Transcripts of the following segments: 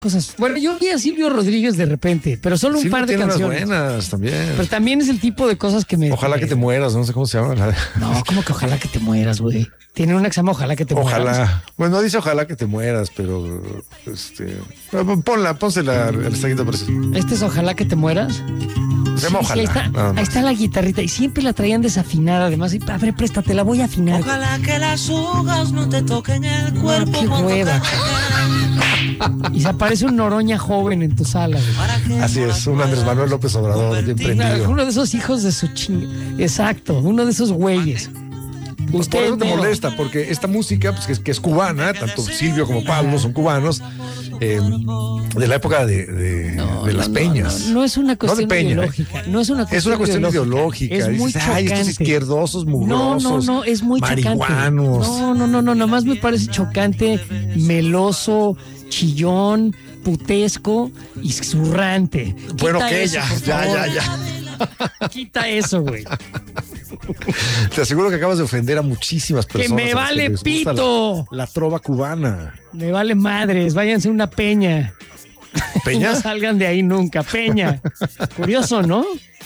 cosas. Bueno, yo vi a Silvio Rodríguez de repente, pero solo un par de tiene canciones. unas buenas también. Pero también es el tipo de cosas que me... Ojalá que te mueras, no sé cómo se llama. No, como que ojalá que te mueras, güey. Tiene una que se llama Ojalá que te mueras. Ojalá. Bueno, no dice ojalá que te mueras, pero pónsela al estaquito precioso. Este es Ojalá que te mueras. Se llama Sí, ojalá. ahí está la guitarrita y siempre la traían desafinada. Además, a ver, préstate, la voy a afinar. Ojalá que las hojas no te toquen el cuerpo. Qué hueva. Y se aparece un Noroña joven en tu sala, güey. Así es, un Andrés Manuel López Obrador, bien prendido. Uno de esos hijos de su chinga. Exacto, uno de esos güeyes. Por Usted eso te no. molesta, porque esta música, pues, que es cubana, tanto Silvio como Pablo son cubanos, de la época de las peñas. No es una No cuestión de peña, ideológica. No es una cuestión, es una cuestión ideológica. Es muy Dices, ay, estos chocante. izquierdosos, mugrosos, No, es muy marihuanos. chocante. No, nada más me parece chocante, meloso, chillón, putesco y zurrante. Bueno, Quita que eso, ya, por favor. ya. Quita eso, güey. Te aseguro que acabas de ofender a muchísimas Que personas. me a las vale les gusta pito. La trova cubana. Me vale madres, váyanse a una peña. ¿Peña? No salgan de ahí nunca, peña. Curioso, ¿no?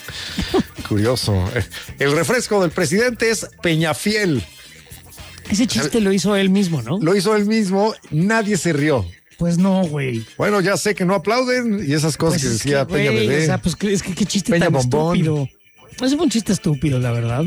Curioso. El refresco del presidente es Peñafiel. Ese chiste lo hizo él mismo, ¿no? Lo hizo él mismo, nadie se rió. Pues no, güey. Bueno, ya sé que no aplauden y esas cosas Pues que es decía que, Peña güey, Bebé. O sea, pues es que qué chiste Peña tan Bombón. estúpido. Es un chiste estúpido, la verdad.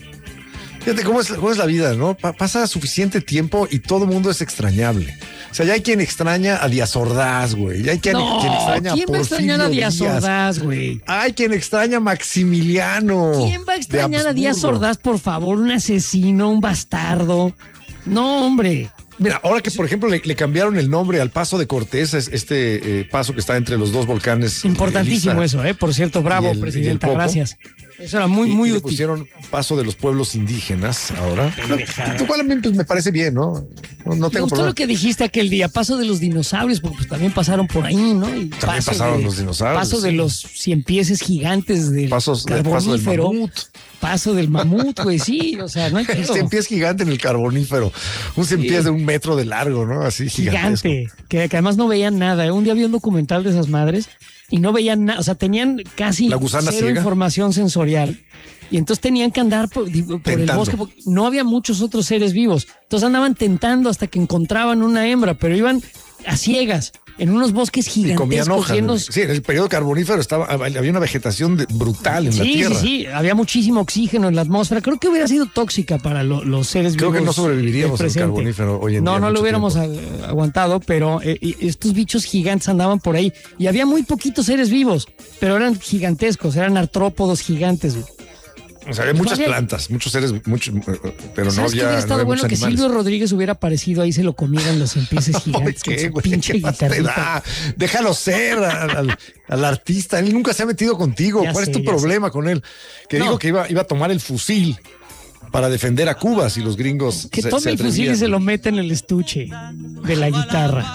Fíjate cómo es la vida, ¿no? Pasa suficiente tiempo y todo el mundo es extrañable. O sea, ya hay quien extraña a Díaz Ordaz, güey. Ya hay quien extraña ¿quién a va a extrañar Porfirio a Díaz Díaz. Ordaz, güey? Hay quien extraña a Maximiliano. ¿Quién va a extrañar de a Díaz Habsburgo. Ordaz, por favor? Un asesino, un bastardo. No, hombre. Mira, ahora que por ejemplo le cambiaron el nombre al Paso de Cortés, este paso que está entre los dos volcanes. Importantísimo Elisa, eso, Por cierto, bravo, y el presidenta, Popo. gracias. Eso era muy le útil. pusieron Paso de los Pueblos Indígenas ahora. Pendejada. Lo cual a mí pues, me parece bien, ¿no? No Me tengo gustó problema. lo que dijiste aquel día, paso de los dinosaurios, porque pues también pasaron por ahí, ¿no? Y También pasaron los dinosaurios. Paso de los ciempieses gigantes del Paso del carbonífero. mamut. Paso del mamut, güey, sí, o sea, no hay Un pedo. ciempiés gigante en el carbonífero. Un ciempiés Sí. de 1 metro de largo, ¿no? Así gigantesco. Gigante, que además no veían nada. Un día vi un documental de esas madres y no veían nada, o sea, tenían casi La gusana cero ciega. información sensorial. Y entonces tenían que andar por el Tentando. bosque, porque no había muchos otros seres vivos. Entonces andaban tentando hasta que encontraban una hembra, pero iban a ciegas, en unos bosques Y comían gigantescos. hojas. llenos- Sí, en el periodo carbonífero había una vegetación brutal en la Sí, tierra. sí, había muchísimo oxígeno en la atmósfera. Creo que hubiera sido tóxica para los seres Creo vivos. que no sobreviviríamos del al presente. carbonífero hoy en día. No lo mucho hubiéramos tiempo. aguantado, pero estos bichos gigantes andaban por ahí y había muy poquitos seres vivos, pero eran gigantescos, eran artrópodos gigantes. Güey. O sea, había muchas Todavía- plantas, muchos seres, pero no ¿Sabes qué había. hubiera no estado había bueno? muchos Que animales. Silvio Rodríguez hubiera aparecido ahí, se lo comieran los empieces Ay, gigantes con ¿qué, su güey? pinche ¿Qué más te guitarrita. da? Déjalo ser al artista. Él nunca se ha metido contigo. Ya ¿Cuál sé, es tu ya problema con él? Que No. dijo que iba a tomar el fusil para defender a Cuba si los gringos Que se tome el fusil y atrevían. se lo mete en el estuche de la guitarra.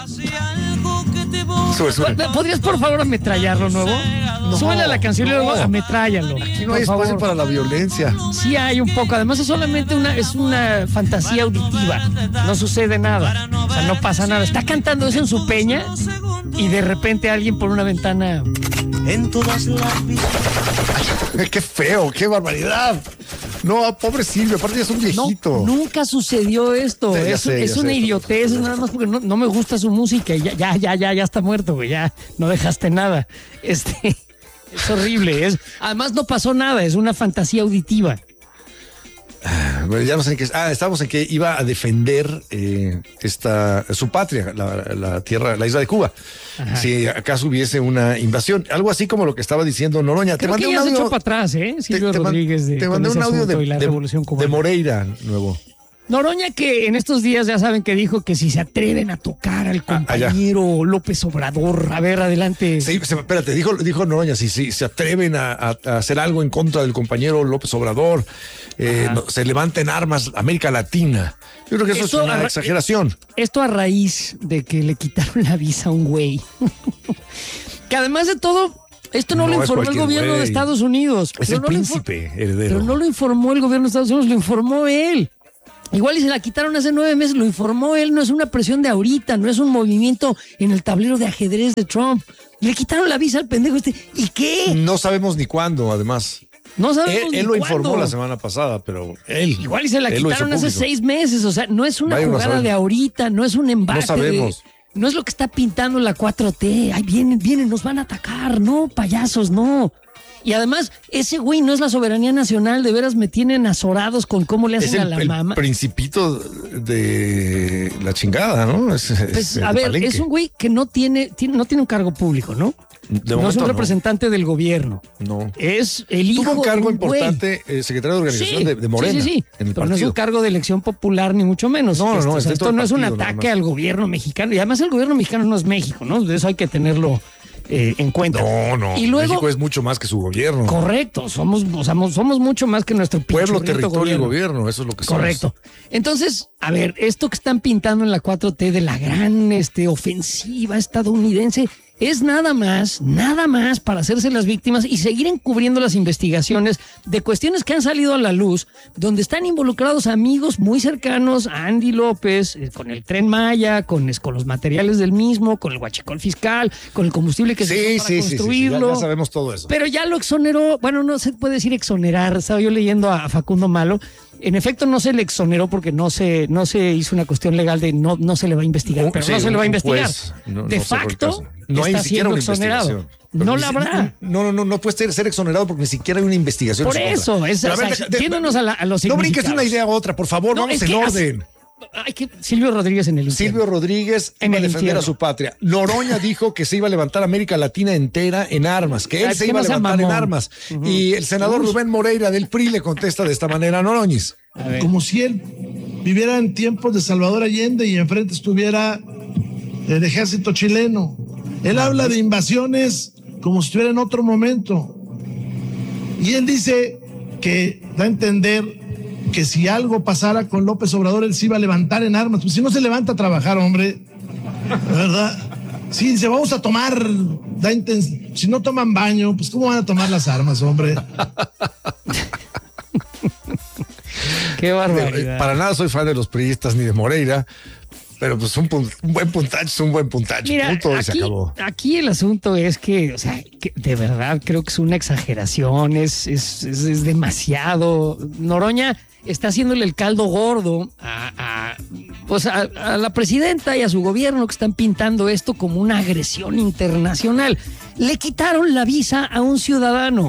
Sube. ¿Podrías por favor ametrallarlo nuevo? Súbele a la canción y luego ametrállalo. Aquí no hay espacio para la violencia. Sí hay un poco. Además es solamente una fantasía auditiva. No sucede nada. O sea, no pasa nada. Está cantando eso en su peña y de repente alguien por una ventana... En todas las Qué feo, qué barbaridad. No, pobre Silvio, aparte ya es un No, viejito. nunca susucedió esto. Ya Es sé, una sé. idiotez, nada más porque no me gusta su música y ya está muerto, güey. Ya no dejaste nada. Es horrible. Además no pasó nada, es una fantasía auditiva. Bueno, ya no sé en qué. Estamos en que iba a defender su patria, la tierra, la isla de Cuba. Ajá. Si acaso hubiese una invasión. Algo así como lo que estaba diciendo Noroña. Creo que ya se echó para atrás, Silvio Rodríguez te con mandé ese un audio asunto y la Revolución de Cubana. Moreira nuevo. Noroña, que en estos días ya saben que dijo que si se atreven a tocar al compañero López Obrador, a ver, adelante. Sí, espérate, dijo Noroña, si se atreven a hacer algo en contra del compañero López Obrador, se levanten armas América Latina. Yo creo que eso es una exageración. Esto a raíz de que le quitaron la visa a un güey. Que además de todo, esto no lo es informó el cualquier gobierno güey. de Estados Unidos. Es Pero el no lo príncipe heredero. Pero no lo informó el gobierno de Estados Unidos, lo informó él. Igual y se la quitaron hace 9 meses, lo informó él, no es una presión de ahorita, no es un movimiento en el tablero de ajedrez de Trump. Le quitaron la visa al pendejo este. ¿Y qué? No sabemos ni cuándo, además. No sabemos Él lo informó la semana pasada, pero él... Igual y se la quitaron hace 6 meses, o sea, no es una jugada de ahorita, no es un embate. No sabemos. No es lo que está pintando la 4T. Ay, vienen, nos van a atacar. No, payasos, no. Y además, ese güey no es la soberanía nacional. De veras me tienen azorados con cómo le hacen a la mamá. Es el principito de la chingada, ¿no? Pues, a ver, es un güey que no tiene un cargo público, ¿no? No es un representante del gobierno. No. Es el hijo. Tuvo un cargo importante, secretario de organización de Morena. Sí. Pero no es un cargo de elección popular, ni mucho menos. No. Esto no es un ataque al gobierno mexicano. Y además el gobierno mexicano no es México, ¿no? De eso hay que tenerlo en cuenta. No. Y luego, México es mucho más que su gobierno. Correcto. Somos mucho más que nuestro pueblo, territorio y gobierno. Eso es lo que somos. Correcto. Entonces, a ver, esto que están pintando en la 4T de la gran ofensiva estadounidense es nada más para hacerse las víctimas y seguir encubriendo las investigaciones de cuestiones que han salido a la luz, donde están involucrados amigos muy cercanos a Andy López, con el Tren Maya, con los materiales del mismo, con el huachicol fiscal, con el combustible que se usó para construirlo. Ya sabemos todo eso. Pero ya lo exoneró, bueno, no se puede decir exonerar, estaba yo leyendo a Facundo Malo. En efecto, no se le exoneró porque no se hizo una cuestión legal de no se le va a investigar, pero no se le va a investigar. De facto, no hay está ni siquiera siendo una exonerado. investigación. No la habrá. No puede ser exonerado porque ni siquiera hay una investigación. Por eso, yéndonos a los significados. No brinques de una idea a otra, por favor, vamos en orden. Silvio Rodríguez en el infierno. Silvio Rodríguez iba a defender a su patria. Noroña dijo que se iba a levantar América Latina entera en armas, que él se iba a levantar en armas. Y el senador Rubén Moreira del PRI le contesta de esta manera a Noroñez. Como si él viviera en tiempos de Salvador Allende y enfrente estuviera el ejército chileno. Él habla de invasiones como si estuviera en otro momento. Y él dice que da a entender que si algo pasara con López Obrador, él se iba a levantar en armas. Pues si no se levanta a trabajar, hombre, ¿verdad? Sí, dice, vamos a tomar, si no toman baño, pues ¿cómo van a tomar las armas, hombre? Qué barbaridad. Para nada soy fan de los priistas ni de Moreira, pero pues un buen puntacho es un buen puntacho. Mira, punto, se acabó. Aquí el asunto es que, o sea, que de verdad creo que es una exageración, es demasiado. Noroña está haciéndole el caldo gordo a la presidenta y a su gobierno, que están pintando esto como una agresión internacional. Le quitaron la visa a un ciudadano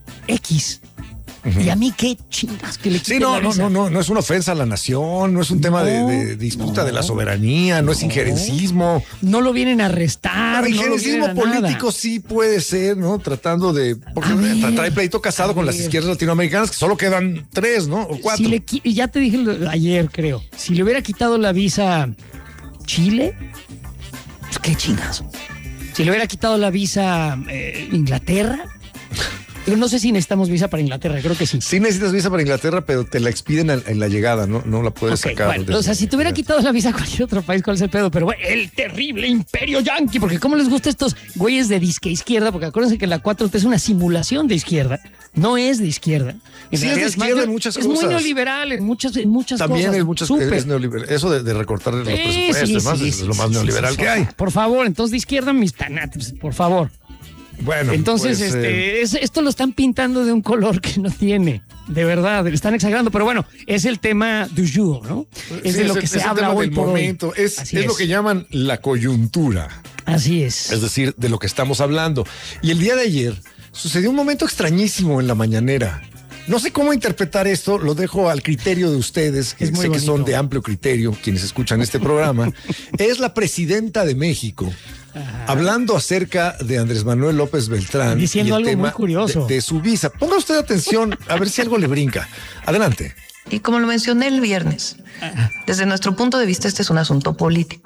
X. Y a mí qué chingas que le quiten la visa. No es una ofensa a la nación, no es un tema de disputa de la soberanía, no es injerencismo. No lo vienen a arrestar. Injerencismo político sí puede ser, ¿no? Tratando de... Porque trae pleito casado con las izquierdas latinoamericanas, que solo quedan 3, ¿no? O 4. Ya te dije ayer, creo. Si le hubiera quitado la visa Chile, pues qué chingazo. Si le hubiera quitado la visa Inglaterra... Yo no sé si necesitamos visa para Inglaterra, creo que sí. Sí necesitas visa para Inglaterra, pero te la expiden en la llegada, no la puedes sacar. Bueno, o sea, si te hubiera quitado la visa a cualquier otro país, ¿cuál es el pedo? Pero bueno, el terrible imperio yanqui, porque ¿cómo les gusta estos güeyes de disque izquierda? Porque acuérdense que la 4T es una simulación de izquierda, no es de izquierda. Sí, es de izquierda en muchas cosas. Es muy neoliberal en muchas cosas. También en muchas cosas es neoliberal. Eso de recortar los presupuestos, además, es lo más neoliberal que hay. Por favor, entonces de izquierda mis tanates, por favor. Bueno, entonces esto lo están pintando de un color que no tiene, de verdad, le están exagerando, pero bueno, es el tema du jour, ¿no? Es de lo que se habla hoy por momento. Es lo que llaman la coyuntura. Así es. Es decir, de lo que estamos hablando. Y el día de ayer sucedió un momento extrañísimo en la mañanera. No sé cómo interpretar esto, lo dejo al criterio de ustedes, que sé que son de amplio criterio, quienes escuchan este programa. Es la presidenta de México, hablando acerca de Andrés Manuel López Beltrán. Diciendo y el algo tema muy curioso. De su visa. Ponga usted atención, a ver si algo le brinca. Adelante. Y como lo mencioné el viernes, desde nuestro punto de vista, este es un asunto político.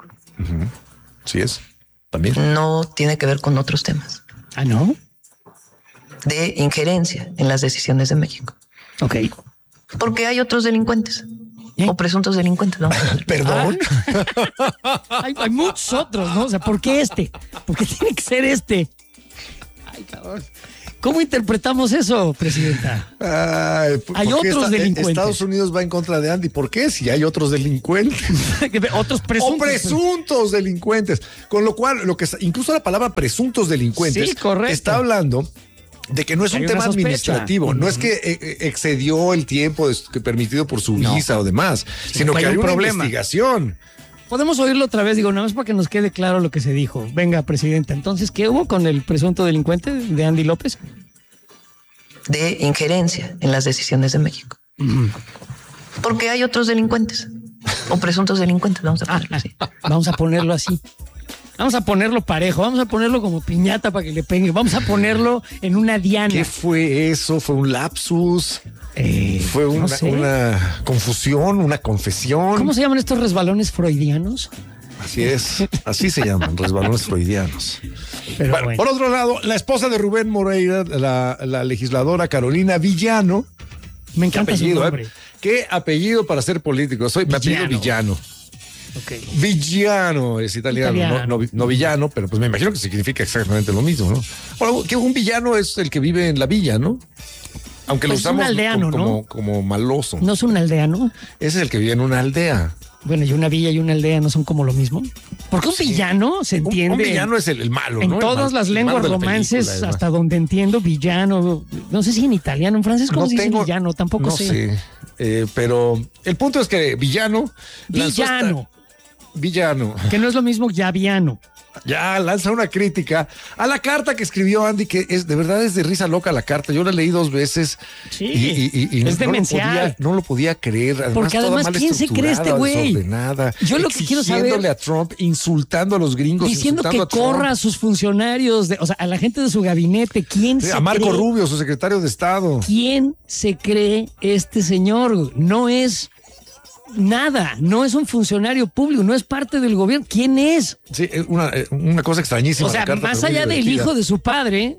Sí es, también. No tiene que ver con otros temas. ¿Ah, no? De injerencia en las decisiones de México. Ok. Porque hay otros delincuentes. O presuntos delincuentes, ¿no? Perdón. Hay muchos otros, ¿no? O sea, ¿por qué este? ¿Por qué tiene que ser este? Ay, cabrón. ¿Cómo interpretamos eso, presidenta? Hay otros delincuentes. Estados Unidos va en contra de Andy. ¿Por qué? Si hay otros delincuentes. Otros presuntos. O presuntos delincuentes. Con lo cual, incluso la palabra presuntos delincuentes sí, correcto, está hablando de que no es un tema administrativo, no es que excedió el tiempo permitido por su visa o demás, sino que hay una investigación. Podemos oírlo otra vez, digo, nada más para que nos quede claro lo que se dijo. Venga, presidenta, entonces, ¿qué hubo con el presunto delincuente de Andy López? De injerencia en las decisiones de México. Porque hay otros delincuentes o presuntos delincuentes, vamos a ponerlo así. Vamos a ponerlo así. Vamos a ponerlo parejo, vamos a ponerlo como piñata para que le pegue, vamos a ponerlo en una diana. ¿Qué fue eso? ¿Fue un lapsus? ¿Fue una confusión, una confesión? ¿Cómo se llaman estos resbalones freudianos? Así es, así se llaman, resbalones freudianos. Pero bueno. Por otro lado, la esposa de Rubén Moreira, la legisladora Carolina Villano. Me encanta su nombre. ¿Qué apellido para ser político? Me apellido Villano. Okay. Villano es italiano. No villano, pero pues me imagino que significa exactamente lo mismo, ¿no? Bueno, que un villano es el que vive en la villa, ¿no? Aunque pues lo usamos aldeano, como maloso. ¿No es un aldeano? Ese es el que vive en una aldea. Bueno, y una villa y una aldea no son como lo mismo. Porque un villano se entiende. Un villano es el malo, en ¿no? En todas las lenguas romances, película, hasta donde entiendo, villano. No sé si en italiano, en francés, ¿cómo se dice villano? Tampoco sé. Pero el punto es que villano. Que no es lo mismo llaviano. Ya lanza una crítica a la carta que escribió Andy, que de verdad es de risa loca la carta. Yo la leí 2 veces. Sí, y es demencial. No lo podía creer. Porque además, ¿quién se cree este güey? Yo lo que quiero saber. Exigiéndole a Trump, insultando a los gringos. Diciendo que corra a sus funcionarios, o sea, a la gente de su gabinete. ¿Quién se cree? A Marco Rubio, su secretario de Estado. ¿Quién se cree este señor? No es nada, no es un funcionario público, no es parte del gobierno. ¿Quién es? Sí, una cosa extrañísima. O sea, más allá del hijo de su padre,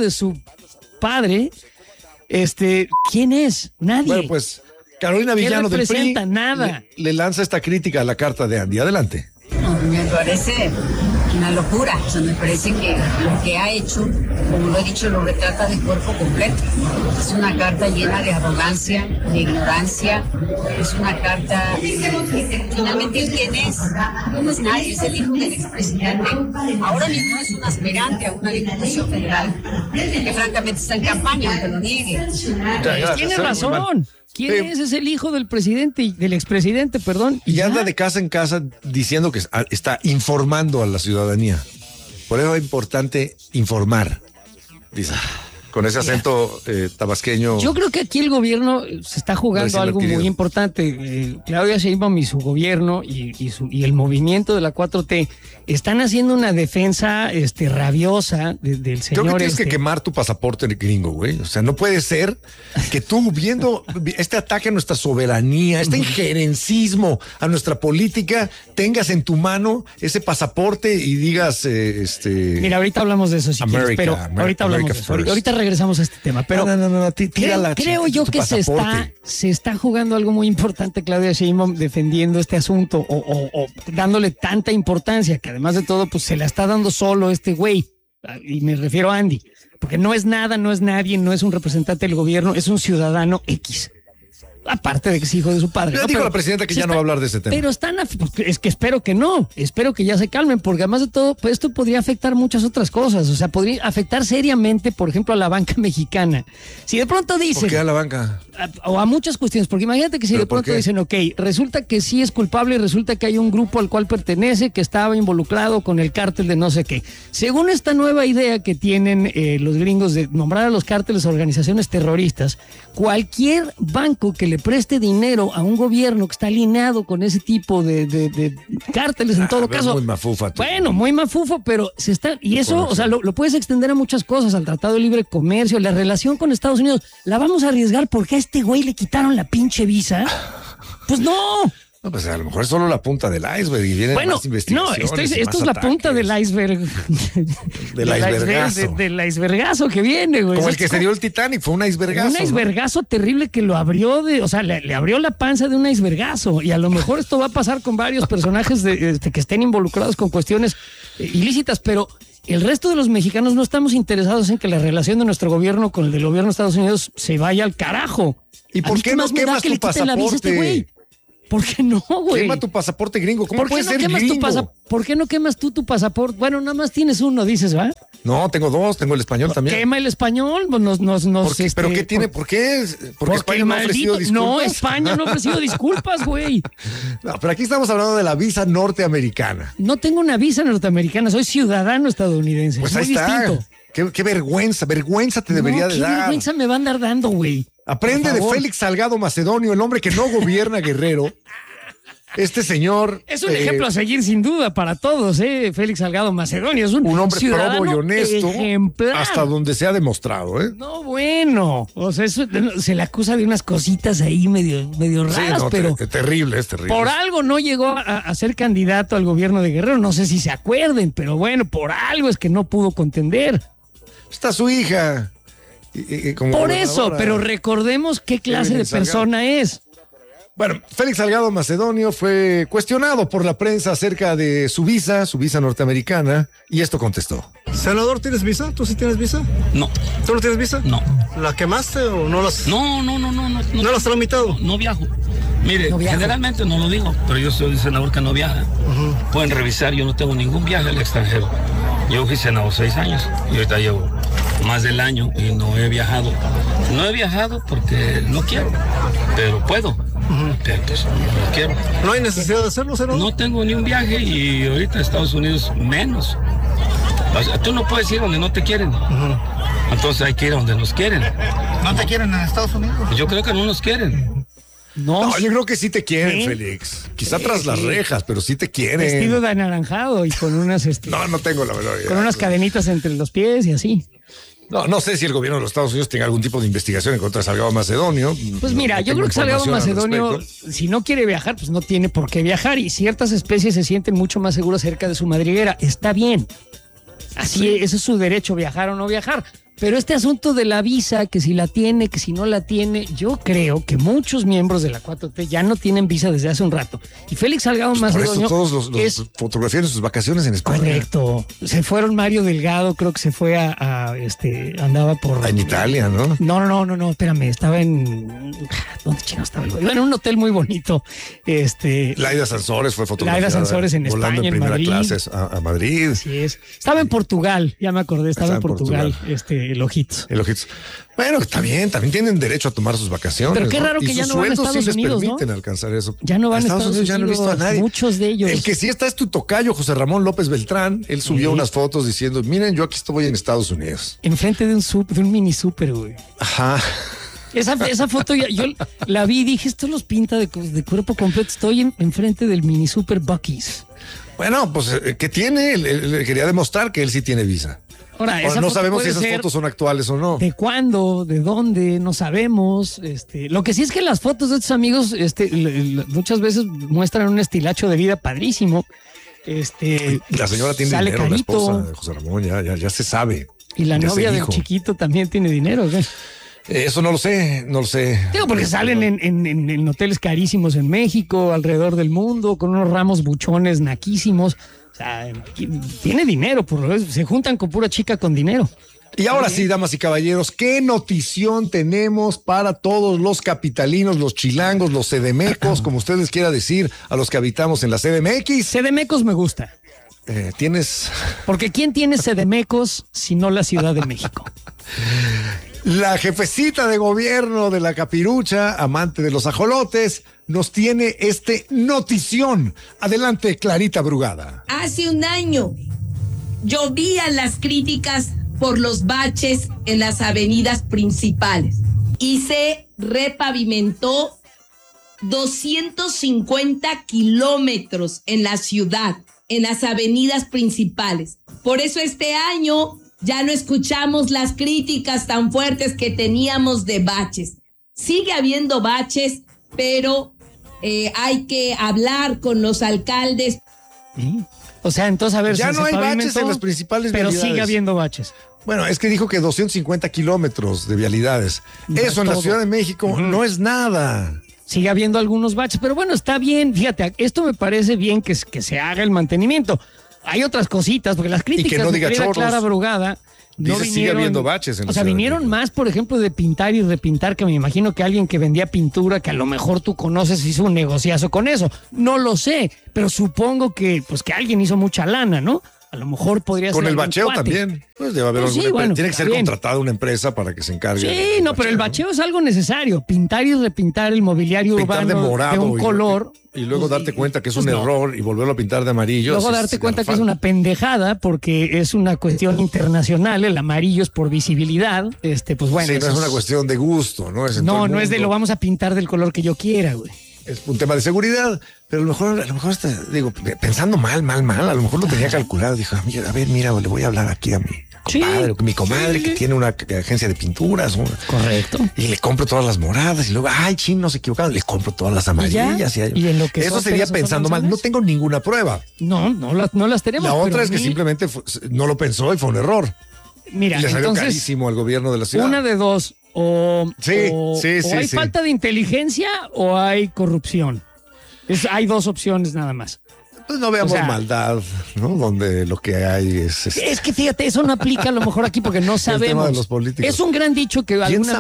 ¿quién es? Nadie. Bueno, pues Carolina Villano del PRI nada. Le lanza esta crítica a la carta de Andy. Adelante. Me parece una locura, o sea, me parece que lo que ha hecho, como lo he dicho, lo retrata de cuerpo completo. Es una carta llena de arrogancia, de ignorancia, es una carta finalmente ¿quién es? No es nadie, es el hijo del expresidente. Ahora mismo es un aspirante a una diputación federal que francamente está en campaña, aunque lo niegue. Tiene razón. ¿Quién es? Es el hijo del presidente, del expresidente, perdón. Y anda de casa en casa diciendo que está informando a la ciudadanía. Por eso es importante informar, dice. Con ese acento tabasqueño. Yo creo que aquí el gobierno se está jugando algo muy importante. Claudia Sheinbaum y su gobierno y el movimiento de la 4T están haciendo una defensa rabiosa del señor. Creo que tienes que quemar tu pasaporte gringo, güey. O sea, no puede ser que tú viendo este ataque a nuestra soberanía, este injerencismo a nuestra política, tengas en tu mano ese pasaporte y digas Mira, ahorita hablamos de eso si quieres, pero ahorita hablamos de eso. Ahorita regresamos a este tema, pero no, creo yo que se está jugando algo muy importante, Claudia Sheinbaum, defendiendo este asunto o dándole tanta importancia, que además de todo, pues se la está dando solo este güey, y me refiero a Andy, porque no es nada, no es nadie, no es un representante del gobierno, es un ciudadano X. Aparte de que es hijo de su padre. Ya dijo la presidenta que ya no va a hablar de ese tema. Pero es que espero que no, espero que ya se calmen, porque además de todo, pues esto podría afectar muchas otras cosas. O sea, podría afectar seriamente, por ejemplo, a la banca mexicana. Si de pronto dicen. ¿Por qué a la banca? O a muchas cuestiones, porque imagínate que si de pronto dicen, ok, resulta que sí es culpable y resulta que hay un grupo al cual pertenece que estaba involucrado con el cártel de no sé qué. Según esta nueva idea que tienen los gringos de nombrar a los cárteles organizaciones terroristas, cualquier banco que le preste dinero a un gobierno que está alineado con ese tipo de cárteles, en todo caso. Muy mafufa. Bueno, muy mafufo, pero se está. Y eso, o sea, lo puedes extender a muchas cosas, al Tratado de Libre Comercio, la relación con Estados Unidos. ¿La vamos a arriesgar porque a este güey le quitaron la pinche visa? Pues no. No, pues a lo mejor es solo la punta del iceberg y vienen más investigaciones. No, esto es la punta del iceberg. Del icebergazo. Del icebergazo que viene, güey. Como el que se dio el Titanic, fue un icebergazo. Un icebergazo terrible que lo abrió le abrió la panza de un icebergazo. Y a lo mejor esto va a pasar con varios personajes que estén involucrados con cuestiones ilícitas, pero el resto de los mexicanos no estamos interesados en que la relación de nuestro gobierno con el del gobierno de Estados Unidos se vaya al carajo. ¿Y por qué no quemas tu pasaporte? ¿Por qué no, güey? Quema tu pasaporte gringo. ¿Cómo puedes ser gringo? ¿Por qué no quemas tú tu pasaporte? Bueno, nada más tienes uno, dices, ¿va? No, tengo dos. Tengo el español también. Quema el español. ¿Pero qué tiene? ¿Por qué? Porque España no ha ofrecido disculpas. No, España no ha ofrecido disculpas, güey. No, pero aquí estamos hablando de la visa norteamericana. No tengo una visa norteamericana. Soy ciudadano estadounidense. Pues ahí está. Qué vergüenza te debería de dar. ¿Qué vergüenza me va a andar dando, güey? Aprende de Félix Salgado Macedonio, el hombre que no gobierna Guerrero. Este señor... Es un ejemplo a seguir sin duda para todos, Félix Salgado Macedonio. Es un hombre probo y honesto ejemplar. Hasta donde se ha demostrado, No, bueno. O sea, se le acusa de unas cositas ahí medio raras, pero... Es terrible. Por algo no llegó a ser candidato al gobierno de Guerrero. No sé si se acuerden, pero bueno, por algo es que no pudo contender. Está su hija. Por eso, pero recordemos qué clase de persona es. Bueno, Félix Salgado Macedonio fue cuestionado por la prensa acerca de su visa norteamericana, y esto contestó. Senador, ¿tienes visa? ¿Tú sí tienes visa? No. ¿Tú no tienes visa? No. ¿La quemaste o no las...? No. ¿No la has tramitado? No viajo. Mire, generalmente no lo digo, pero yo soy el senador que no viaja. Pueden revisar, yo no tengo ningún viaje al extranjero. Yo fui senador 6 años y ahorita llevo más del año y no he viajado. No he viajado porque no quiero, pero puedo. Pero pues, no quiero. ¿No hay necesidad de hacerlo, senador? No tengo ni un viaje y ahorita Estados Unidos menos. O sea, tú no puedes ir donde no te quieren. Entonces hay que ir a donde nos quieren. ¿No te quieren en Estados Unidos? Yo creo que no nos quieren. No, yo creo que sí te quieren, Félix. Quizá tras las rejas, pero sí te quieren. Vestido de anaranjado y con unas... No tengo la verdad. Con unas cadenitas entre los pies y así. No sé si el gobierno de los Estados Unidos tenga algún tipo de investigación en contra de Salgado Macedonio. Pues mira, yo creo que Salgado Macedonio, si no quiere viajar, pues no tiene por qué viajar, y ciertas especies se sienten mucho más seguras cerca de su madriguera. Está bien. Así, ese es su derecho, viajar o no viajar. Pero este asunto de la visa, que si la tiene, que si no la tiene, yo creo que muchos miembros de la 4T ya no tienen visa desde hace un rato. Y Félix Salgado Macedonio... Por eso todos los fotografían sus vacaciones en España. Correcto. Se fueron Mario Delgado, creo que se fue andaba por... En Italia, ¿no? No, espérame, estaba en... ¿Dónde chino estaba el güey? Iba en un hotel muy bonito. Laida Sansores fue fotografiada. Laida Sansores en España, en Madrid. Clase a Madrid. Así es. Estaba en Portugal, ya me acordé, estaba en Portugal. El Ojitos. Bueno, está bien, también tienen derecho a tomar sus vacaciones. Pero qué raro que ya no van a Estados Unidos, ¿no? Y sus sueldos sí les permiten alcanzar eso. Ya no van a Estados Unidos, ya no he visto a nadie. Muchos de ellos. El que sí está es tu tocayo, José Ramón López Beltrán. Él subió unas fotos diciendo, miren, yo aquí estoy en Estados Unidos. Enfrente de un mini súper, güey. Ajá. Esa foto yo la vi y dije, esto los pinta de cuerpo completo. Estoy enfrente del mini super Buc-ee's. Bueno, pues, ¿qué tiene? Él quería demostrar que él sí tiene visa. Ahora, no sabemos si esas fotos son actuales o no. ¿De cuándo? ¿De dónde? No sabemos. Lo que sí es que las fotos de estos amigos muchas veces muestran un estilacho de vida padrísimo. La señora tiene sale dinero, carito. la esposa de José Ramón, ya se sabe. Y la novia del chiquito también tiene dinero, ¿qué? Eso no lo sé. Digo, porque salen en hoteles carísimos en México, alrededor del mundo, con unos ramos buchones naquísimos. O sea, tiene dinero, se juntan con pura chica con dinero. Y ahora sí, damas y caballeros, ¿qué notición tenemos para todos los capitalinos, los chilangos, los CDMecos, como ustedes quiera decir, a los que habitamos en la CDMX? CDMecos me gusta. ¿Tienes? Porque ¿quién tiene CDMecos si no la Ciudad de México? La jefecita de gobierno de la Capirucha, amante de los ajolotes, nos tiene notición. Adelante, Clarita Brugada. Hace un año llovían las críticas por los baches en las avenidas principales y se repavimentó 250 kilómetros en la ciudad, en las avenidas principales. Por eso este año ya no escuchamos las críticas tan fuertes que teníamos de baches. Sigue habiendo baches, pero hay que hablar con los alcaldes. ¿Sí? O sea, entonces, a ver, ya no hay baches en las principales vialidades. Pero sigue habiendo baches. Bueno, es que dijo que 250 kilómetros de vialidades. Eso en la Ciudad de México no es nada. Sigue habiendo algunos baches, pero bueno, está bien. Fíjate, esto me parece bien que se haga el mantenimiento. hay otras cositas, porque las críticas y que no diga de Clara Brugada no dice, vinieron, sigue habiendo baches en la o sea, Ciudad de vinieron México. más, por ejemplo, de pintar y repintar, que me imagino que alguien que vendía pintura, que a lo mejor tú conoces, hizo un negociazo con eso. No lo sé, pero supongo que, pues, que alguien hizo mucha lana, ¿no? A lo mejor podría ser. Con el algún bacheo cuate. también. Pues debe haber Pues sí, alguna bueno, tiene que ser bien. contratada una empresa para que se encargue. Sí, del no, pero el bacheo, bacheo es algo necesario. Pintar y repintar el mobiliario pintar de urbano morado de un color. y luego darte cuenta que es un no. error y volverlo a pintar de amarillo. Luego darte cuenta que es una pendejada porque es una cuestión internacional. El amarillo es por visibilidad. Pues bueno. Sí, no es una cuestión de gusto, ¿no? Es en todo No, el no es de mundo. lo vamos a pintar del color que yo quiera, güey. Es un tema de seguridad, pero a lo mejor digo, pensando mal, a lo mejor lo tenía calculado. Dijo, a ver, mira, le voy a hablar aquí a mi compadre, mi comadre que tiene una agencia de pinturas. Correcto. Y le compro todas las moradas y luego, ay, chin, no se equivocaron, le compro todas las amarillas. Y en lo que eso sería pensando mal. No tengo ninguna prueba. No las tenemos. La otra pero es que simplemente no lo pensó y fue un error. Mira, y le salió entonces, carísimo al gobierno de la ciudad. Una de dos. O hay sí. falta de inteligencia o hay corrupción. Hay dos opciones nada más. Pues no veamos maldad, ¿no? Donde lo que hay es... Es que fíjate, eso no aplica a lo mejor aquí porque no sabemos. El tema de los políticos. Es un gran dicho que algún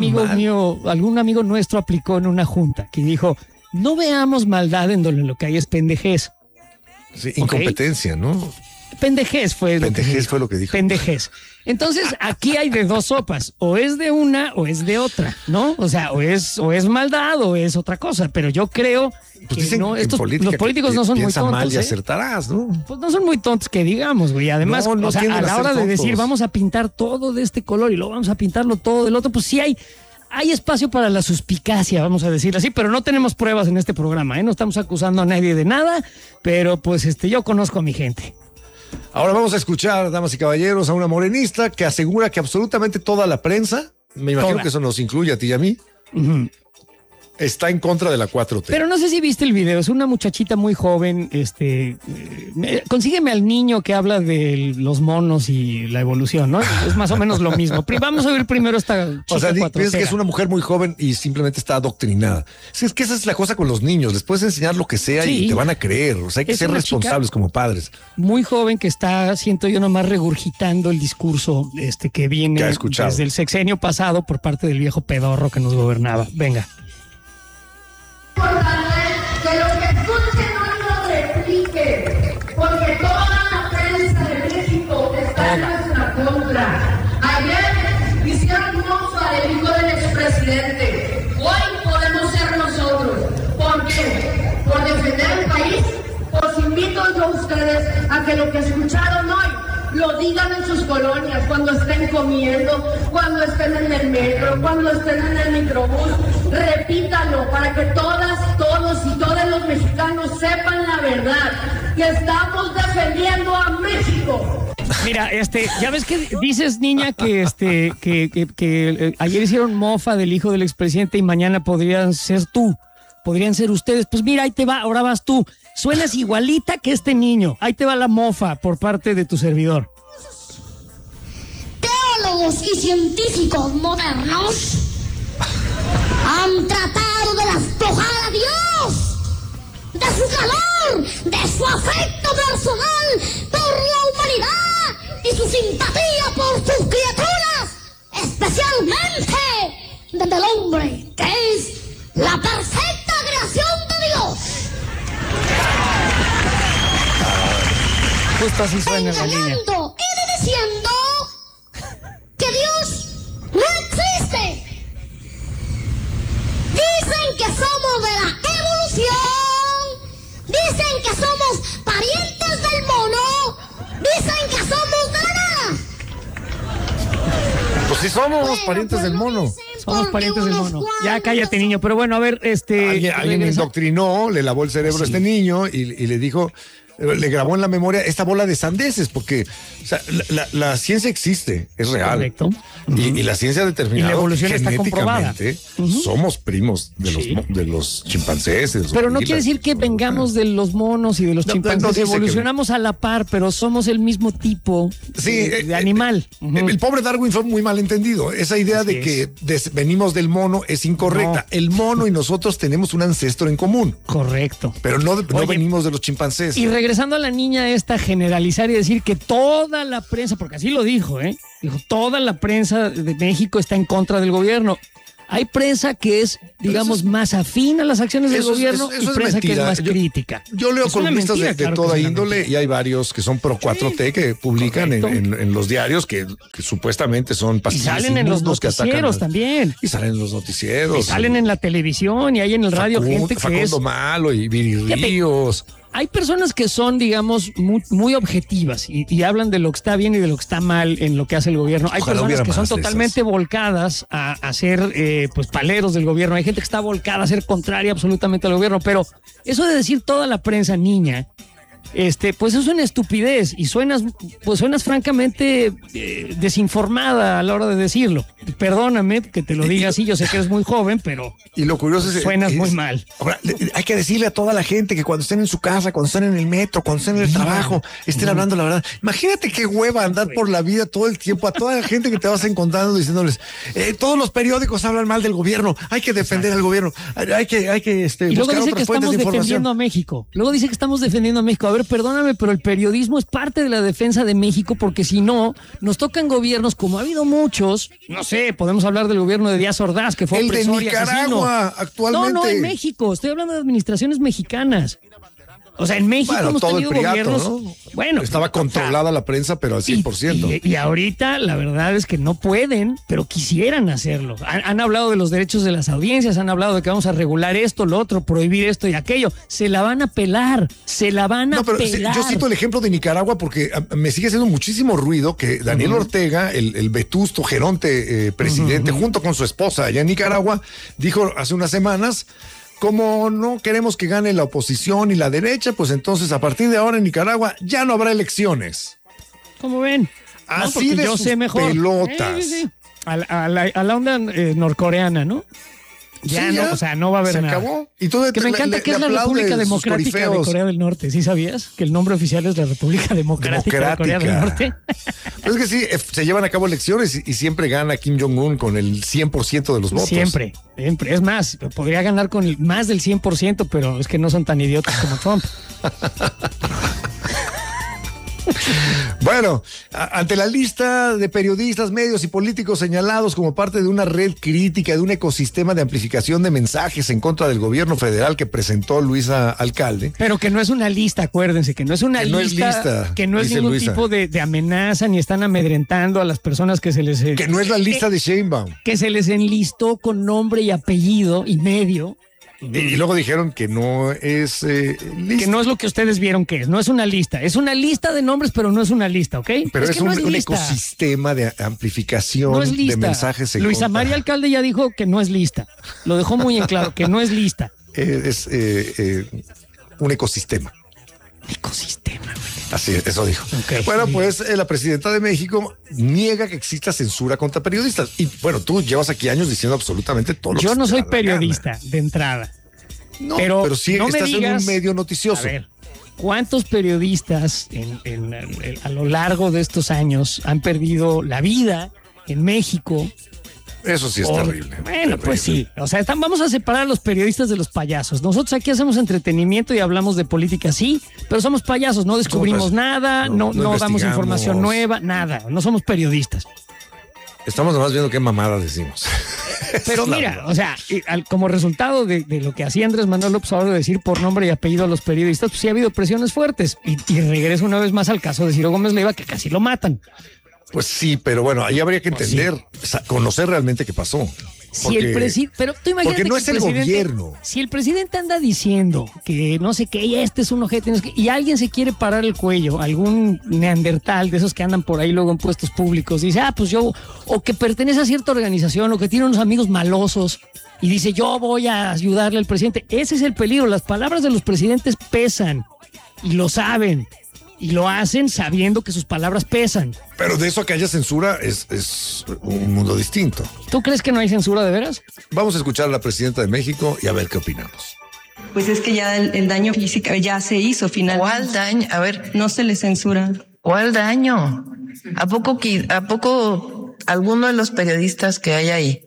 amigo nuestro aplicó en una junta, que dijo, no veamos maldad en donde lo que hay es pendejez. Sí, incompetencia, ¿no? Pendejez fue lo que dijo. Pendejez. Entonces, aquí hay de dos sopas. O es de una o es de otra, ¿no? O sea, o es maldad o es otra cosa. Pero yo creo que no, los políticos no son muy tontos. Mal y acertarás, ¿no? Pues no son muy tontos que digamos, güey. Además, a la hora de decir vamos a pintar todo de este color y luego vamos a pintarlo todo del otro, pues sí hay espacio para la suspicacia, vamos a decir así, pero no tenemos pruebas en este programa, ¿eh? No estamos acusando a nadie de nada, pero pues yo conozco a mi gente. Ahora vamos a escuchar, damas y caballeros, a una morenista que asegura que absolutamente toda la prensa, me imagino que eso nos incluye a ti y a mí, está en contra de la 4T. Pero no sé si viste el video, es una muchachita muy joven, consígueme al niño que habla de los monos y la evolución, ¿no? Es más o menos lo mismo. Vamos a ver primero esta chica. O sea, piensas que es una mujer muy joven y simplemente está adoctrinada. Es que esa es la cosa con los niños, les puedes enseñar lo que sea y te van a creer, o sea, hay que ser responsables como padres. Muy joven que está, siento yo, nomás regurgitando el discurso que viene desde el sexenio pasado por parte del viejo pedorro que nos gobernaba. Venga. Que lo que escuche no lo replique, porque toda la prensa de México está en nuestra contra. Ayer hicieron mofa del hijo del expresidente. Hoy podemos ser nosotros. ¿Por qué? Por defender el país. Os invito yo a ustedes a que lo que escucharon hoy lo digan en sus colonias, cuando estén comiendo, cuando estén en el metro, cuando estén en el microbús. Repítanlo para que todos y todas los mexicanos sepan la verdad, que estamos defendiendo a México. Mira, ya ves que dices, niña, que ayer hicieron mofa del hijo del expresidente y mañana podrían ser ustedes. Pues mira, ahí te va, ahora vas tú. Suenas igualita que este niño. Ahí te va la mofa por parte de tu servidor. Teólogos y científicos modernos han tratado de despojar a Dios de su calor, de su afecto personal por la humanidad y su simpatía por sus criaturas, especialmente del hombre, que es la perfecta creación de Dios. Justo así suena la línea. Y diciendo que Dios no existe. Dicen que somos de la evolución. Dicen que somos parientes del mono. Dicen que somos de la nada. Pues sí somos parientes del mono. Somos parientes del mono. Ya cállate, niño. Pero bueno, a ver, Alguien me indoctrinó, le lavó el cerebro a este niño y le dijo... Le grabó en la memoria esta bola de sandeces, porque o sea, la ciencia existe, es real. Correcto. Y la ciencia ha determinado y la evolución está comprobada. Somos primos de los chimpancés. De los pero no quiere decir que vengamos de los monos y de los chimpancés. Evolucionamos a la par, pero somos el mismo tipo de animal. El pobre Darwin fue muy mal entendido. Esa idea de que venimos del mono es incorrecta. No. El mono y nosotros tenemos un ancestro en común. Correcto. Pero no venimos de los chimpancés. Y regresando a la niña esta, generalizar y decir que toda la prensa, porque así lo dijo, dijo, toda la prensa de México está en contra del gobierno. Hay prensa que es, digamos, más afín a las acciones del gobierno y prensa que es más crítica. Yo leo columnistas de toda índole y hay varios que son pro 4T que publican en los diarios que supuestamente son pacifistas. Y salen en los noticieros también. Y salen en los noticieros. Y salen en la televisión y hay en el radio gente que Facundo es... Malo y Viri Ríos. Hay personas que son, digamos, muy objetivas y hablan de lo que está bien y de lo que está mal en lo que hace el gobierno. Hay personas que son totalmente volcadas a ser pues paleros del gobierno. Hay gente que está volcada a ser contraria absolutamente al gobierno. Pero eso de decir toda la prensa niña, pues eso es una estupidez y suenas francamente desinformada a la hora de decirlo. Perdóname que te lo diga así, yo sé que eres muy joven, pero y lo curioso suenas muy mal. Ahora, hay que decirle a toda la gente que cuando estén en su casa, cuando estén en el metro, cuando estén en el trabajo, estén hablando la verdad. Imagínate qué hueva andar por la vida todo el tiempo a toda la gente que te vas encontrando diciéndoles, todos los periódicos hablan mal del gobierno, hay que defender al gobierno, hay que y luego dice que estamos defendiendo a México. Luego dice que estamos defendiendo a México. A ver, perdóname, pero el periodismo es parte de la defensa de México, porque si no, nos tocan gobiernos como ha habido muchos. No sé, podemos hablar del gobierno de Díaz Ordaz, que fue opresor y asesino. El de Nicaragua, actualmente. No, en México. Estoy hablando de administraciones mexicanas. O sea, en México hemos tenido gobiernos... ¿no? Bueno, estaba controlada la prensa, pero al 100%. Y ahorita la verdad es que no pueden, pero quisieran hacerlo. Han hablado de los derechos de las audiencias, han hablado de que vamos a regular esto, lo otro, prohibir esto y aquello. Se la van a pelar, pelar. Yo cito el ejemplo de Nicaragua porque me sigue haciendo muchísimo ruido que Daniel Ortega, el vetusto geronte presidente, junto con su esposa allá en Nicaragua, dijo hace unas semanas: como no queremos que gane la oposición y la derecha, pues entonces a partir de ahora en Nicaragua ya no habrá elecciones. ¿Cómo ven? Así de yo sus sé mejor. Pelotas. Sí. A la onda norcoreana, ¿no? Ya, no, o sea, no va a haber se nada. Acabó. Y todo que me encanta que es la República Democrática de Corea del Norte. ¿Sí sabías? Que el nombre oficial es la República Democrática de Corea del Norte. Pues es que sí, se llevan a cabo elecciones y siempre gana Kim Jong-un con el 100% de los votos. Siempre. Es más, podría ganar con más del 100%, pero es que no son tan idiotas como Trump. Bueno, ante la lista de periodistas, medios y políticos señalados como parte de una red crítica, de un ecosistema de amplificación de mensajes en contra del gobierno federal que presentó Luisa Alcalde. Pero que no es una lista, acuérdense, que no es una lista, que no es ningún Luisa. Tipo de amenaza, ni están amedrentando a las personas que se les... Que no es la lista de Sheinbaum. Que se les enlistó con nombre y apellido y medio. Y luego dijeron que no es lista. Que no es lo que ustedes vieron que es. No es una lista. Es una lista de nombres, pero no es una lista, ¿ok? Pero es un ecosistema de amplificación de mensajes en Luisa María Alcalde ya dijo que no es lista. Lo dejó muy en claro, que no es lista. Es un ecosistema. Ecosistema. Así es, eso dijo. Okay. Bueno, pues la presidenta de México niega que exista censura contra periodistas. Y bueno, tú llevas aquí años diciendo absolutamente todo lo que yo no soy periodista de entrada. No, pero sí no estás en un medio noticioso. A ver, ¿cuántos periodistas a lo largo de estos años han perdido la vida en México? Eso sí es terrible. Bueno, terrible. Pues sí. O sea, vamos a separar a los periodistas de los payasos. Nosotros aquí hacemos entretenimiento y hablamos de política, sí, pero somos payasos. No descubrimos nada, no damos información nueva, nada. No somos periodistas. Estamos nomás viendo qué mamada decimos. Pero mira, o sea, como resultado de lo que hacía Andrés Manuel López Obrador, de decir por nombre y apellido a los periodistas, pues sí ha habido presiones fuertes. Y regreso una vez más al caso de Ciro Gómez Leiva, que casi lo matan. Pues sí, pero bueno, ahí habría que entender, conocer realmente qué pasó. Pero tú imagínate porque no es el gobierno. Si el presidente anda diciendo que no sé qué, y este es un ojete, y alguien se quiere parar el cuello, algún neandertal de esos que andan por ahí luego en puestos públicos, dice, pues yo, o que pertenece a cierta organización, o que tiene unos amigos malosos, y dice, yo voy a ayudarle al presidente. Ese es el peligro. Las palabras de los presidentes pesan, y lo saben. Y lo hacen sabiendo que sus palabras pesan. Pero de eso a que haya censura es un mundo distinto. ¿Tú crees que no hay censura de veras? Vamos a escuchar a la presidenta de México y a ver qué opinamos. Pues es que ya el daño físico ya se hizo finalmente. ¿Cuál daño? A ver. No se le censura. ¿Cuál daño? ¿A poco alguno de los periodistas que hay ahí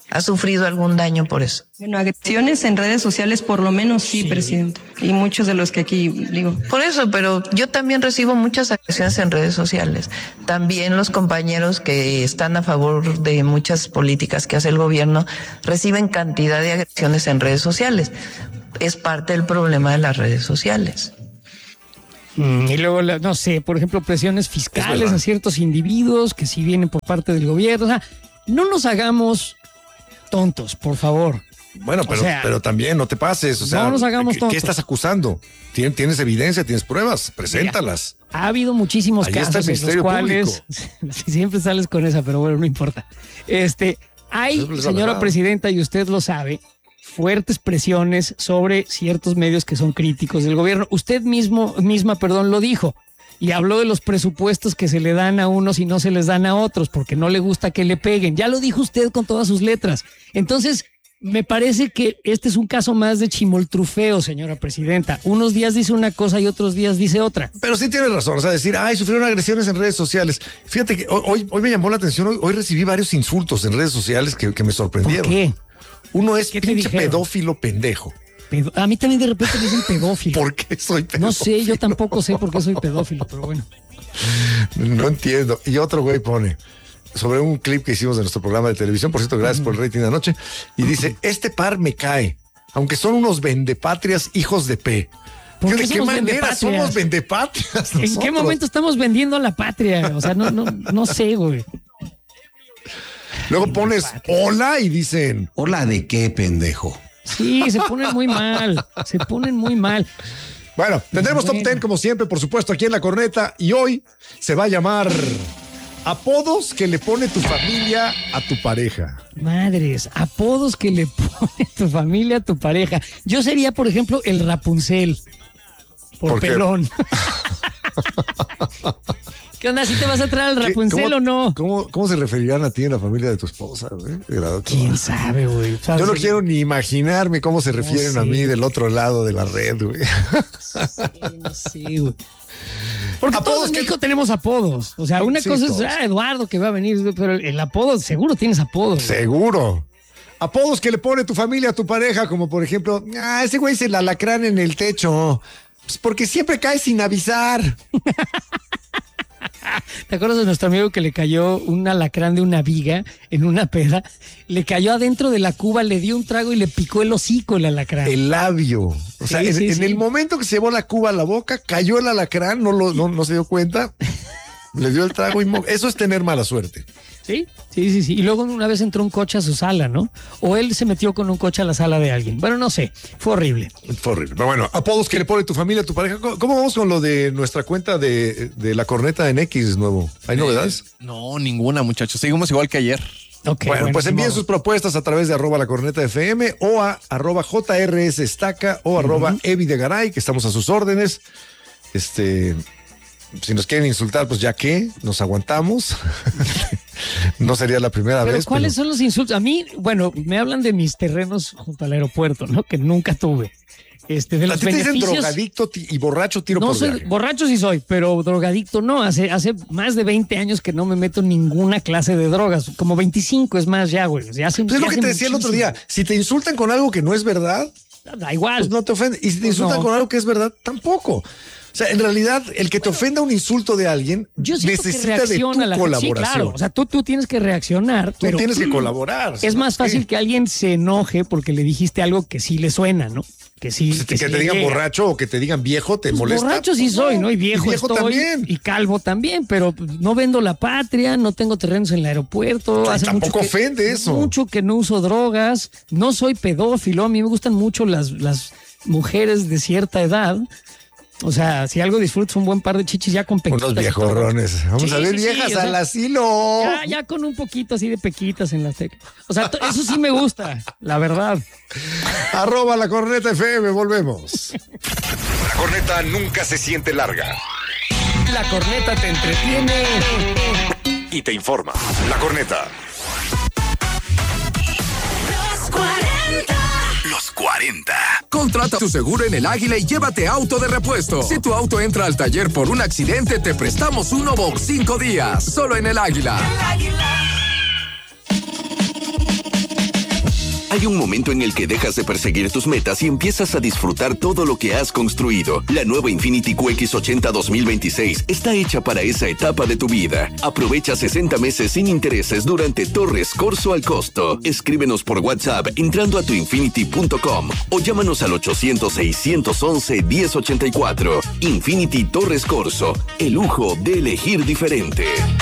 ¿Ha sufrido algún daño por eso? Bueno, agresiones en redes sociales por lo menos sí, presidente. Y muchos de los que aquí digo. Por eso, pero yo también recibo muchas agresiones en redes sociales. También los compañeros que están a favor de muchas políticas que hace el gobierno reciben cantidad de agresiones en redes sociales. Es parte del problema de las redes sociales. Y luego, no sé, por ejemplo, presiones fiscales a ciertos individuos que sí vienen por parte del gobierno. O sea, no nos hagamos tontos, por favor. Bueno, pero también no te pases. O sea, no nos hagamos tontos. ¿Qué estás acusando? ¿Tienes evidencia? ¿Tienes pruebas? Preséntalas. Mira, ha habido muchísimos casos en los cuales siempre sales con esa, pero bueno, no importa. Hay, señora presidenta, y usted lo sabe, fuertes presiones sobre ciertos medios que son críticos del gobierno. Usted misma, lo dijo. Y habló de los presupuestos que se le dan a unos y no se les dan a otros porque no le gusta que le peguen. Ya lo dijo usted con todas sus letras. Entonces, me parece que este es un caso más de chimoltrufeo, señora presidenta. Unos días dice una cosa y otros días dice otra. Pero sí tiene razón, o sea, decir, sufrieron agresiones en redes sociales. Fíjate que hoy me llamó la atención, hoy recibí varios insultos en redes sociales que me sorprendieron. ¿Por qué? Uno es pinche pedófilo pendejo. A mí también de repente me dicen pedófilo. ¿Por qué soy pedófilo? No sé, yo tampoco sé por qué soy pedófilo, pero bueno. No entiendo. Y otro güey pone sobre un clip que hicimos de nuestro programa de televisión, por cierto, gracias por el rating de anoche, y dice, este par me cae, aunque son unos vendepatrias hijos de P. ¿De qué manera somos vendepatrias nosotros? ¿En qué momento estamos vendiendo a la patria? O sea, no sé, güey. Luego pones hola y dicen, ¿hola de qué, pendejo? Sí, se ponen muy mal. Bueno, tendremos Top 10 como siempre, por supuesto, aquí en La Corneta, y hoy se va a llamar apodos que le pone tu familia a tu pareja. Madres, apodos que le pone tu familia a tu pareja. Yo sería, por ejemplo, el Rapunzel. ¿Por pelón? ¿Qué onda? ¿Si te vas a traer al Rapunzel o no? ¿Cómo se referirán a ti en la familia de tu esposa, güey? ¿Quién sabe, güey? Yo no quiero ni imaginarme cómo se refieren a mí del otro lado de la red, güey. No sé, güey. Porque todos en México tenemos apodos. O sea, una cosa es Eduardo que va a venir, pero el apodo, seguro tienes apodos. Seguro. Apodos que le pone tu familia a tu pareja, como por ejemplo, ese güey es el alacrán en el techo. Pues porque siempre cae sin avisar. ¿Te acuerdas de nuestro amigo que le cayó un alacrán de una viga en una peda? Le cayó adentro de la cuba, le dio un trago y le picó el hocico el alacrán. El labio. O sea, en el momento que se llevó la cuba a la boca, cayó el alacrán, no se dio cuenta, le dio el trago y eso es tener mala suerte. Sí. Y luego una vez entró un coche a su sala, ¿no? O él se metió con un coche a la sala de alguien. Bueno, no sé. Fue horrible. Pero bueno, apodos que le pone tu familia a tu pareja. ¿Cómo vamos con lo de nuestra cuenta de La Corneta en X nuevo? ¿Hay novedades? No, ninguna, muchachos. Seguimos igual que ayer. Okay, bueno, pues envíen sus propuestas a través de @lacornetafm o a @JRSestaca o @evidegaray, que estamos a sus órdenes. Si nos quieren insultar, pues ya que nos aguantamos. No sería la primera vez. ¿Cuáles son los insultos? A mí, bueno, me hablan de mis terrenos junto al aeropuerto, ¿no? Que nunca tuve. De los ¿A ti te dicen drogadicto y borracho tiro por viaje? Borracho sí soy, pero drogadicto no. Hace más de 20 años que no me meto en ninguna clase de drogas. Como 25 es más ya, güey. Pues es lo que te decía el otro día. Si te insultan con algo que no es verdad, da igual. Pues no te ofende. Y si te insultan con algo que es verdad, tampoco. O sea, en realidad, el que te ofenda un insulto de alguien necesita de tu colaboración. Sí, claro. O sea, tú tienes que reaccionar. Tú tienes que colaborar. Es más fácil que alguien se enoje porque le dijiste algo que sí le suena, ¿no? Que sí. Que te digan borracho o que te digan viejo, te molesta. Borracho sí soy, ¿no? Y viejo estoy, también. Y calvo también, pero no vendo la patria, no tengo terrenos en el aeropuerto. Tampoco ofende eso. Mucho que no uso drogas, no soy pedófilo. A mí me gustan mucho las mujeres de cierta edad. O sea, si algo disfrutas un buen par de chichis ya con pequitas. Unos viejorrones. Vamos a ver viejas al asilo. Ya con un poquito así de pequitas en la tecla. O sea, eso sí me gusta, la verdad. @lacornetafm, volvemos. La corneta nunca se siente larga. La corneta te entretiene y te informa. La corneta. Los 40. Contrata tu seguro en El Águila y llévate auto de repuesto. Si tu auto entra al taller por un accidente, te prestamos uno por 5 días. Solo en El Águila. El Águila. Hay un momento en el que dejas de perseguir tus metas y empiezas a disfrutar todo lo que has construido. La nueva Infiniti QX80 2026 está hecha para esa etapa de tu vida. Aprovecha 60 meses sin intereses durante Torres Corso al costo. Escríbenos por WhatsApp entrando a tuinfinity.com o llámanos al 800-611-1084. Infinity Torres Corso, el lujo de elegir diferente.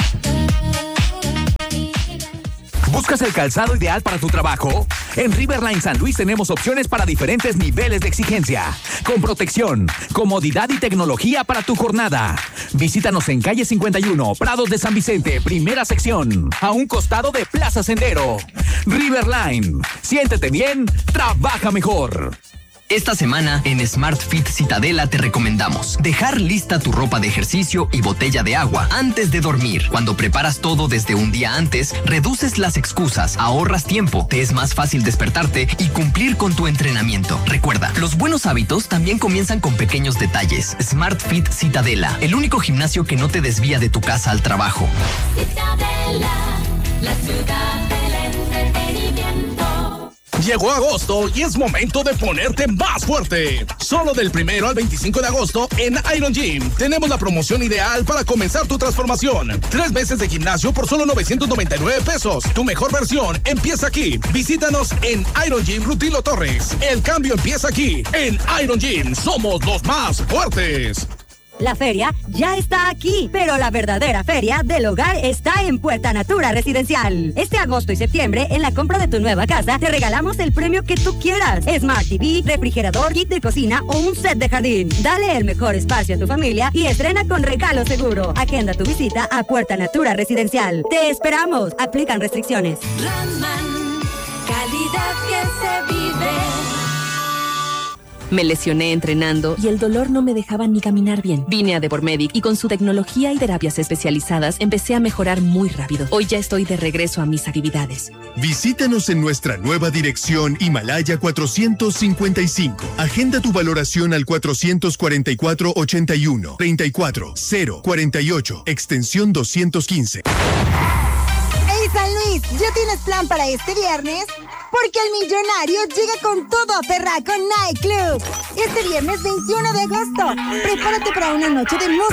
¿Buscas el calzado ideal para tu trabajo? En Riverline San Luis tenemos opciones para diferentes niveles de exigencia, con protección, comodidad y tecnología para tu jornada. Visítanos en calle 51, Prados de San Vicente, primera sección, a un costado de Plaza Sendero. Riverline, siéntete bien, trabaja mejor. Esta semana, en Smart Fit Citadela te recomendamos dejar lista tu ropa de ejercicio y botella de agua antes de dormir. Cuando preparas todo desde un día antes, reduces las excusas, ahorras tiempo, te es más fácil despertarte y cumplir con tu entrenamiento. Recuerda, los buenos hábitos también comienzan con pequeños detalles. Smart Fit Citadela, el único gimnasio que no te desvía de tu casa al trabajo. Citadela, la ciudad del entretenimiento. Llegó agosto y es momento de ponerte más fuerte. Solo del 1 al 25 de agosto en Iron Gym tenemos la promoción ideal para comenzar tu transformación. 3 meses de gimnasio por solo 999 pesos. Tu mejor versión empieza aquí. Visítanos en Iron Gym Rutilo Torres. El cambio empieza aquí. En Iron Gym somos los más fuertes. La feria ya está aquí, pero la verdadera feria del hogar está en Puerta Natura Residencial. Este agosto y septiembre, en la compra de tu nueva casa, te regalamos el premio que tú quieras. Smart TV, refrigerador, kit de cocina o un set de jardín. Dale el mejor espacio a tu familia y estrena con regalo seguro. Agenda tu visita a Puerta Natura Residencial. ¡Te esperamos! Aplican restricciones. Raman, calidad que se vive. Me lesioné entrenando y el dolor no me dejaba ni caminar bien. Vine a Devormedic y con su tecnología y terapias especializadas empecé a mejorar muy rápido. Hoy ya estoy de regreso a mis actividades. Visítanos en nuestra nueva dirección Himalaya 455. Agenda tu valoración al 444-81 34 048, extensión 215. ¡Hey San Luis! ¿Ya tienes plan para este viernes? Porque el millonario llega con todo a Ferraco Night Club. Este viernes 21 de agosto. Prepárate para una noche de música